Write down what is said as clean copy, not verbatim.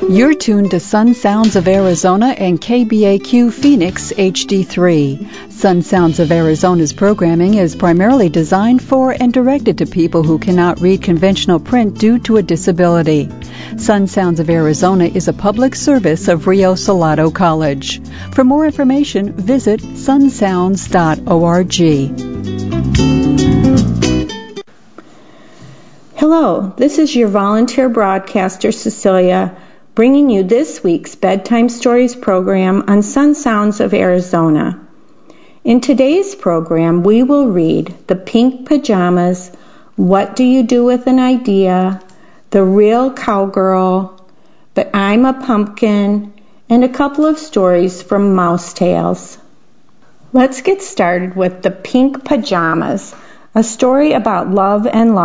You're tuned to Sun Sounds of Arizona and KBAQ Phoenix HD3. Sun Sounds of Arizona's programming is primarily designed for and directed to people who cannot read conventional print due to a disability. Sun Sounds of Arizona is a public service of Rio Salado College. For more information, visit sunsounds.org. Hello, this is your volunteer broadcaster, Cecilia, bringing you this week's Bedtime Stories program on Sun Sounds of Arizona. In today's program, we will read The Pink Pajamas, What Do You Do with an Idea, The Real Cowgirl, But I'm a Pumpkin, and a couple of stories from Mouse Tales. Let's get started with The Pink Pajamas, a story about love and loss.